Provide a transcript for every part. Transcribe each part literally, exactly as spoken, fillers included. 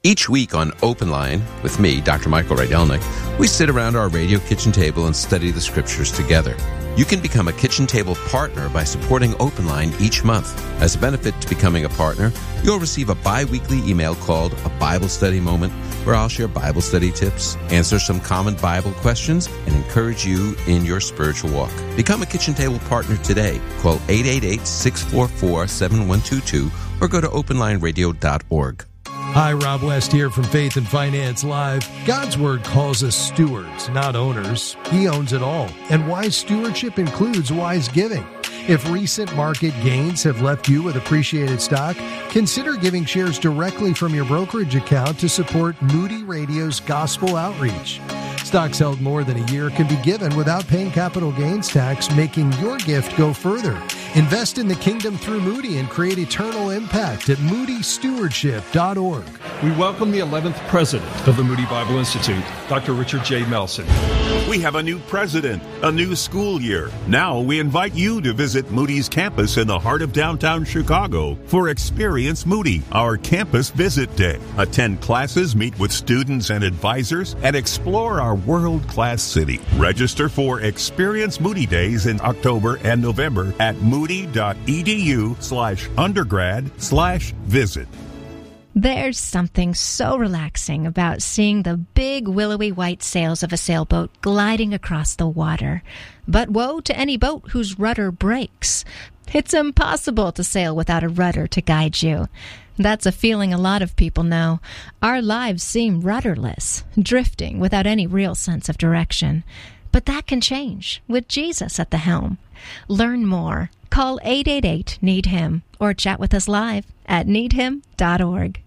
Each week on Open Line, with me, Doctor Michael Rydelnik, we sit around our radio kitchen table and study the scriptures together. You can become a kitchen table partner by supporting Open Line each month. As a benefit to becoming a partner, you'll receive a bi-weekly email called A Bible Study Moment, where I'll share Bible study tips, answer some common Bible questions, and encourage you in your spiritual walk. Become a kitchen table partner today. Call eight eight eight, six four four, seven one two two or go to open line radio dot org. Hi, Rob West here from Faith and Finance Live. God's Word calls us stewards, not owners. He owns it all. And wise stewardship includes wise giving. If recent market gains have left you with appreciated stock, consider giving shares directly from your brokerage account to support Moody Radio's gospel outreach. Stocks held more than a year can be given without paying capital gains tax, making your gift go further. Invest in the kingdom through Moody and create eternal impact at moody stewardship dot org. We welcome the eleventh president of the Moody Bible Institute, Doctor Richard J. Melson. We have a new president, a new school year. Now we invite you to visit Moody's campus in the heart of downtown Chicago for Experience Moody, our campus visit day. Attend classes, meet with students and advisors, and explore our world-class city. Register for Experience Moody Days in October and November at moody.edu slash undergrad slash visit. There's something so relaxing about seeing the big willowy white sails of a sailboat gliding across the water. But woe to any boat whose rudder breaks. It's impossible to sail without a rudder to guide you. That's a feeling a lot of people know. Our lives seem rudderless, drifting without any real sense of direction. But that can change with Jesus at the helm. Learn more. Call eight eight eight, need him or chat with us live at need him dot org.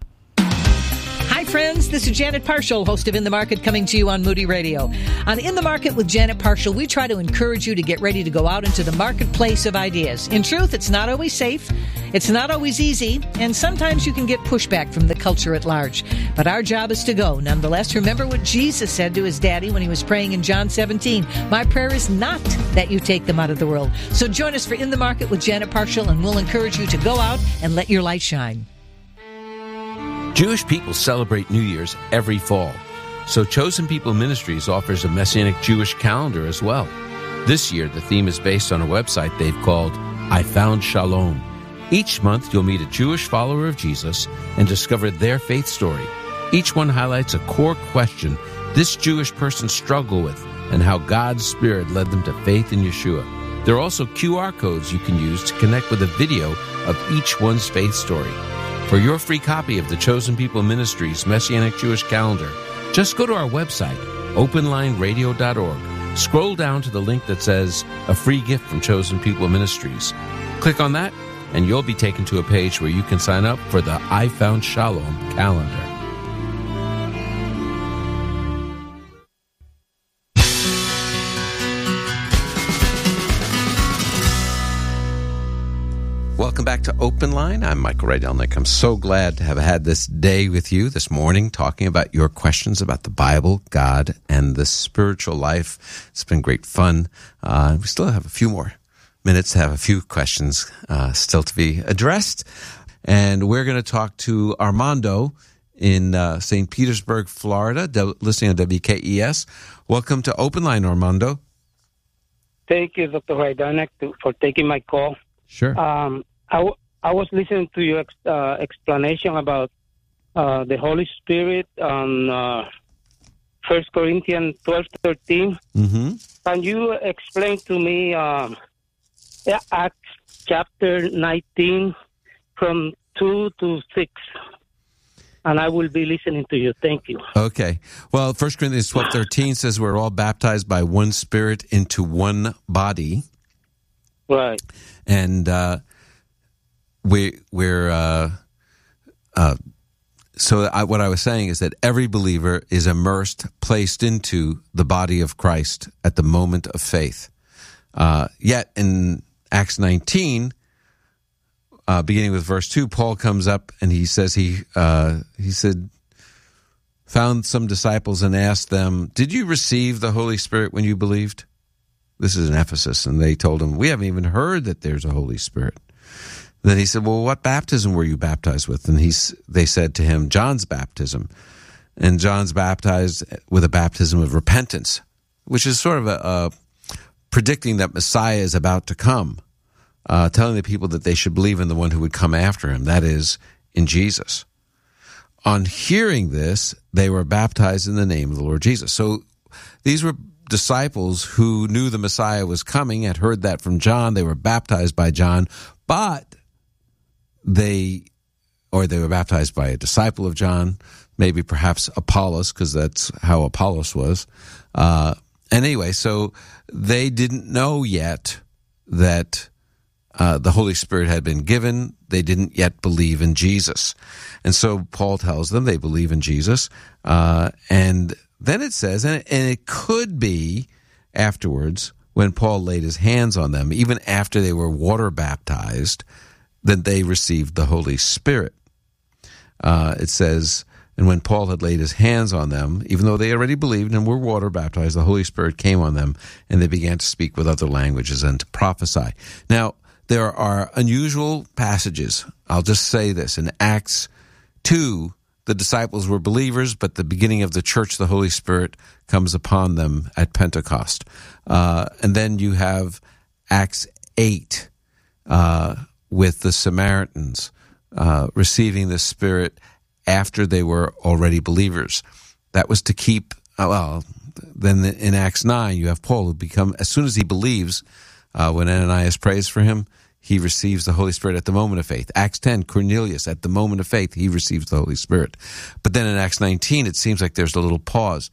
Hi, friends. This is Janet Parshall, host of In the Market, coming to you on Moody Radio. On In the Market with Janet Parshall, we try to encourage you to get ready to go out into the marketplace of ideas. In truth, it's not always safe, it's not always easy, and sometimes you can get pushback from the culture at large. But our job is to go. Nonetheless, remember what Jesus said to his daddy when he was praying in John seventeen. My prayer is not that you take them out of the world. So join us for In the Market with Janet Parshall, and we'll encourage you to go out and let your light shine. Jewish people celebrate New Year's every fall, so Chosen People Ministries offers a Messianic Jewish calendar as well. This year, the theme is based on a website they've called I Found Shalom. Each month, you'll meet a Jewish follower of Jesus and discover their faith story. Each one highlights a core question this Jewish person struggled with and how God's Spirit led them to faith in Yeshua. There are also Q R codes you can use to connect with a video of each one's faith story. For your free copy of the Chosen People Ministries Messianic Jewish Calendar, just go to our website, open line radio dot org. Scroll down to the link that says, A Free Gift from Chosen People Ministries. Click on that, and you'll be taken to a page where you can sign up for the I Found Shalom calendar. Welcome back to Open Line. I'm Michael Rydelnik. I'm so glad to have had this day with you this morning, talking about your questions about the Bible, God, and the spiritual life. It's been great fun. Uh, we still have a few more minutes to have a few questions uh, still to be addressed. And we're going to talk to Armando in uh, Saint Petersburg, Florida, de- listening on W K E S. Welcome to Open Line, Armando. Thank you, Doctor Rydelnik, for taking my call. Sure. Um, I, w- I was listening to your ex- uh, explanation about uh, the Holy Spirit on uh, First Corinthians twelve thirteen. Mm-hmm. Can you explain to me um, Acts chapter nineteen from two to six? And I will be listening to you. Thank you. Okay. Well, First Corinthians twelve thirteen says we're all baptized by one Spirit into one body. Right. And uh, we, we're, uh, uh, so I, what I was saying is that every believer is immersed, placed into the body of Christ at the moment of faith. Uh, yet in Acts nineteen, uh, beginning with verse two, Paul comes up and he says he, uh, he said, found some disciples and asked them, did you receive the Holy Spirit when you believed? This is in Ephesus, and they told him, we haven't even heard that there's a Holy Spirit. Then he said, well, what baptism were you baptized with? And he's, they said to him, John's baptism. And John's baptized with a baptism of repentance, which is sort of a, a predicting that Messiah is about to come, uh, telling the people that they should believe in the one who would come after him, that is, in Jesus. On hearing this, they were baptized in the name of the Lord Jesus. So these were disciples who knew the Messiah was coming, had heard that from John. They were baptized by John, but they, or they were baptized by a disciple of John, maybe perhaps Apollos, because that's how Apollos was. Uh, and anyway, so they didn't know yet that uh, the Holy Spirit had been given. They didn't yet believe in Jesus. And so Paul tells them they believe in Jesus. Uh, and then it says, and, and it could be afterwards when Paul laid his hands on them, even after they were water baptized, that they received the Holy Spirit. Uh, it says, and when Paul had laid his hands on them, even though they already believed and were water baptized, the Holy Spirit came on them, and they began to speak with other languages and to prophesy. Now, there are unusual passages. I'll just say this. In Acts two, the disciples were believers, but the beginning of the church, the Holy Spirit comes upon them at Pentecost. Uh, and then you have Acts eight uh, with the Samaritans uh, receiving the Spirit after they were already believers. That was to keep, well, then in Acts nine, you have Paul who become, as soon as he believes, uh, when Ananias prays for him, he receives the Holy Spirit at the moment of faith. Acts ten, Cornelius, at the moment of faith, he receives the Holy Spirit. But then in Acts nineteen, it seems like there's a little pause.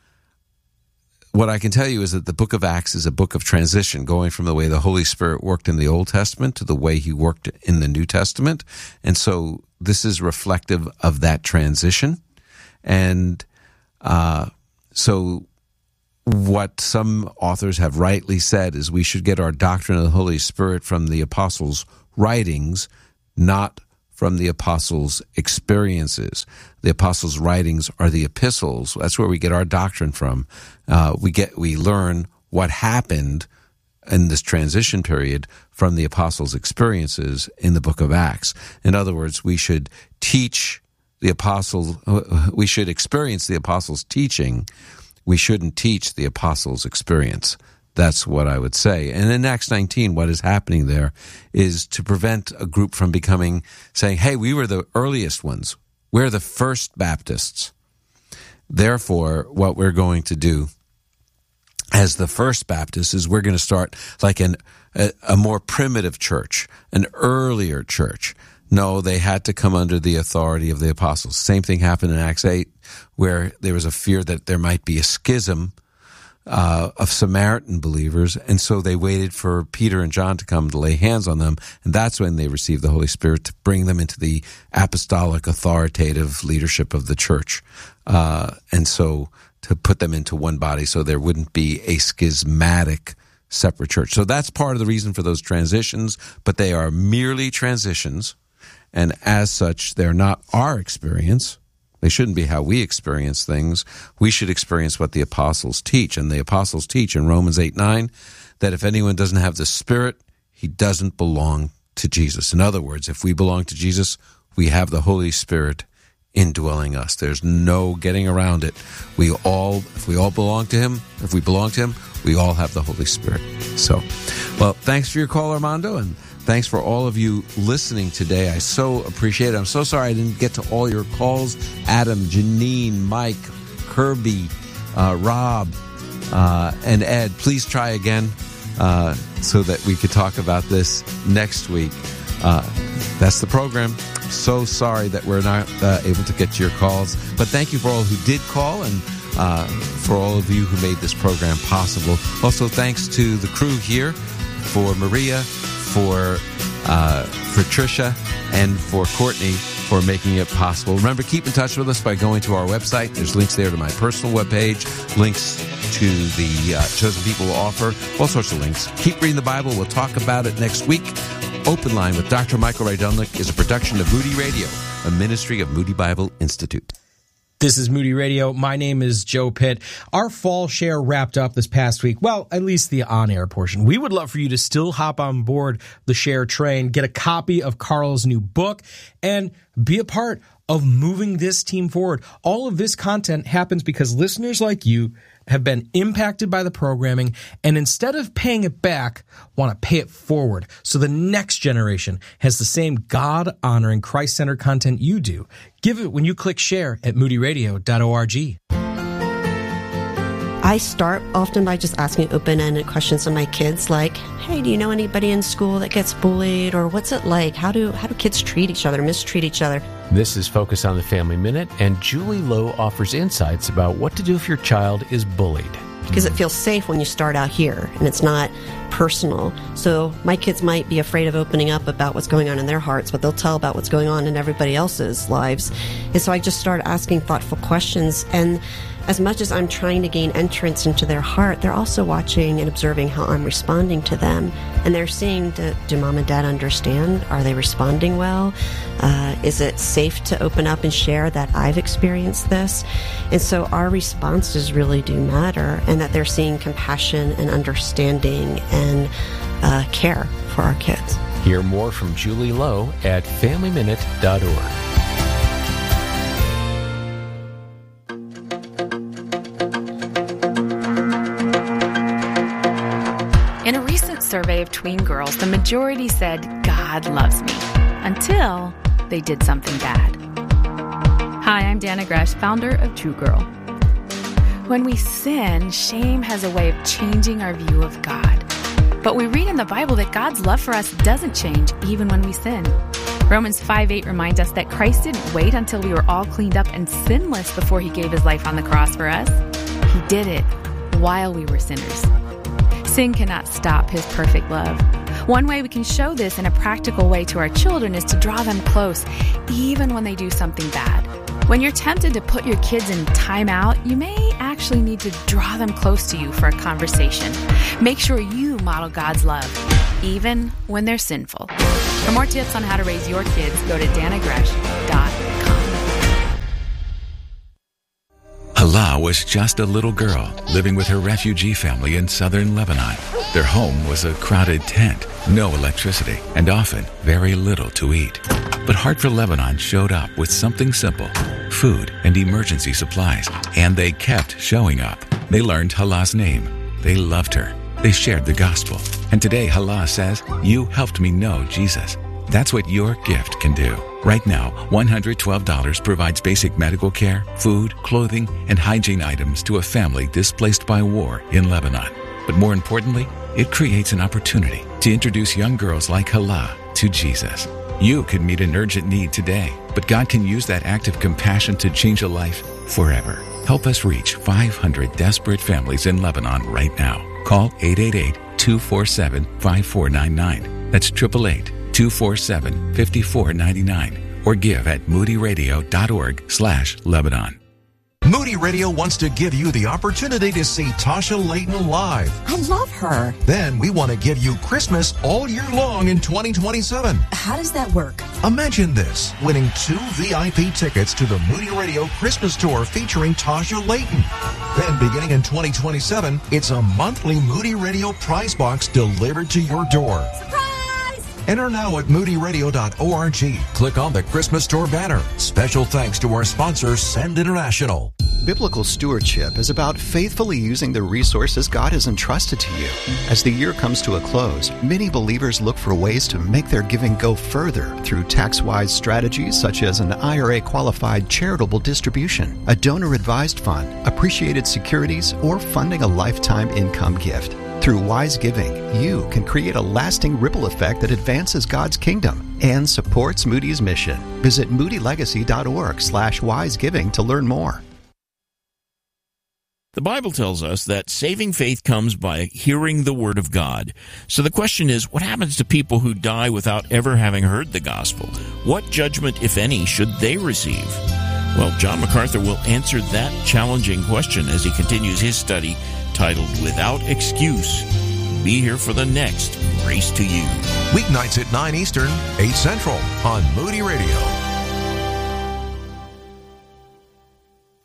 What I can tell you is that the book of Acts is a book of transition, going from the way the Holy Spirit worked in the Old Testament to the way he worked in the New Testament. And so this is reflective of that transition. And uh, so what some authors have rightly said is we should get our doctrine of the Holy Spirit from the apostles' writings, not from the apostles' experiences. The apostles' writings are the epistles. That's where we get our doctrine from. Uh, we get we learn what happened in this transition period from the apostles' experiences in the book of Acts. In other words, we should teach the apostles, we should experience the apostles' teaching. We shouldn't teach the apostles' experience. That's what I would say. And in Acts nineteen, what is happening there is to prevent a group from becoming, saying, hey, we were the earliest ones. We're the first Baptists. Therefore, what we're going to do as the first Baptists is we're going to start like an, a, a more primitive church, an earlier church. No, they had to come under the authority of the apostles. Same thing happened in Acts eight, where there was a fear that there might be a schism uh, of Samaritan believers, and so they waited for Peter and John to come to lay hands on them, and that's when they received the Holy Spirit to bring them into the apostolic authoritative leadership of the church. Uh, and so to put them into one body so there wouldn't be a schismatic separate church. So that's part of the reason for those transitions, but they are merely transitions. And as such, they're not our experience. They shouldn't be how we experience things. We should experience what the apostles teach. And the apostles teach in Romans eight nine that if anyone doesn't have the Spirit, he doesn't belong to Jesus. In other words, if we belong to Jesus, we have the Holy Spirit indwelling us. There's no getting around it. We all, if we all belong to him, if we belong to him, we all have the Holy Spirit. So, well, thanks for your call, Armando, and thanks for all of you listening today. I so appreciate it. I'm so sorry I didn't get to all your calls. Adam, Janine, Mike, Kirby, uh, Rob, uh, and Ed. Please try again uh, so that we could talk about this next week. Uh, that's the program. So sorry that we're not uh, able to get to your calls. But thank you for all who did call and uh, for all of you who made this program possible. Also, thanks to the crew here, for Maria, for uh, for Tricia, and for Courtney for making it possible. Remember, keep in touch with us by going to our website. There's links there to my personal webpage, links to the uh, Chosen People offer, all sorts of links. Keep reading the Bible. We'll talk about it next week. Open Line with Doctor Michael Rydelnik is a production of Moody Radio, a ministry of Moody Bible Institute. This is Moody Radio. My name is Joe Pitt. Our fall share wrapped up this past week. Well, at least the on-air portion. We would love for you to still hop on board the share train, get a copy of Carl's new book, and be a part of moving this team forward. All of this content happens because listeners like you have been impacted by the programming, and instead of paying it back, want to pay it forward so the next generation has the same God-honoring, Christ-centered content you do. Give it when you click share at moody radio dot org. I start often by just asking open-ended questions to my kids, like, hey, do you know anybody in school that gets bullied? Or what's it like? How do how do kids treat each other, mistreat each other? This is Focus on the Family Minute, and Julie Lowe offers insights about what to do if your child is bullied. Because it feels safe when you start out here, and it's not personal. So my kids might be afraid of opening up about what's going on in their hearts, but they'll tell about what's going on in everybody else's lives. And so I just started asking thoughtful questions, and as much as I'm trying to gain entrance into their heart, they're also watching and observing how I'm responding to them. And they're seeing, do, do mom and dad understand? Are they responding well? Uh, is it safe to open up and share that I've experienced this? And so our responses really do matter, and that they're seeing compassion and understanding and uh, care for our kids. Hear more from Julie Lowe at family minute dot org. In a recent survey of tween girls, the majority said, God loves me, until they did something bad. Hi, I'm Dana Gresh, founder of True Girl. When we sin, shame has a way of changing our view of God. But we read in the Bible that God's love for us doesn't change even when we sin. Romans five eight reminds us that Christ didn't wait until we were all cleaned up and sinless before he gave his life on the cross for us. He did it while we were sinners. Sin cannot stop his perfect love. One way we can show this in a practical way to our children is to draw them close, even when they do something bad. When you're tempted to put your kids in timeout, you may actually need to draw them close to you for a conversation. Make sure you model God's love, even when they're sinful. For more tips on how to raise your kids, go to dana gresh dot com. Hala was just a little girl living with her refugee family in southern Lebanon. Their home was a crowded tent, no electricity, and often very little to eat. But Heart for Lebanon showed up with something simple, food and emergency supplies, and they kept showing up. They learned Hala's name. They loved her. They shared the gospel. And today Hala says, you helped me know Jesus. That's what your gift can do. Right now, one hundred twelve dollars provides basic medical care, food, clothing, and hygiene items to a family displaced by war in Lebanon. But more importantly, it creates an opportunity to introduce young girls like Hala to Jesus. You could meet an urgent need today, but God can use that act of compassion to change a life forever. Help us reach five hundred desperate families in Lebanon right now. Call eight eight eight, two four seven, five four nine nine. That's eight eight eight, two four seven, five four nine nine. Or give at moody radio dot org slash Lebanon. Moody Radio wants to give you the opportunity to see Tasha Layton live. I love her. Then we want to give you Christmas all year long in twenty twenty-seven. How does that work? Imagine this, winning two V I P tickets to the Moody Radio Christmas Tour featuring Tasha Layton. Then beginning in twenty twenty-seven, it's a monthly Moody Radio prize box delivered to your door. Surprise! Enter now at moody radio dot org. Click on the Christmas Tour banner. Special thanks to our sponsor, Send International. Biblical stewardship is about faithfully using the resources God has entrusted to you. As the year comes to a close, many believers look for ways to make their giving go further through tax-wise strategies such as an I R A-qualified charitable distribution, a donor-advised fund, appreciated securities, or funding a lifetime income gift. Through wise giving, you can create a lasting ripple effect that advances God's kingdom and supports Moody's mission. Visit moody legacy dot org slash wise giving to learn more. The Bible tells us that saving faith comes by hearing the Word of God. So the question is, what happens to people who die without ever having heard the gospel? What judgment, if any, should they receive? Well, John MacArthur will answer that challenging question as he continues his study titled Without Excuse. Be here for the next Grace to You. Weeknights at nine Eastern, eight Central on Moody Radio.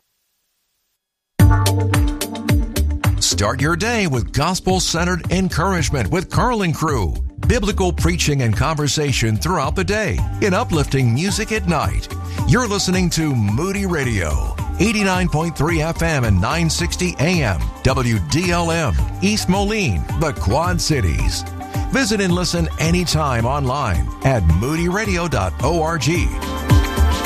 Start your day with gospel-centered encouragement with Carl and Crew. Biblical preaching and conversation throughout the day in uplifting music at night. You're listening to Moody Radio, eighty-nine point three F M and nine sixty A M, W D L M, East Moline, the Quad Cities. Visit and listen anytime online at moody radio dot org.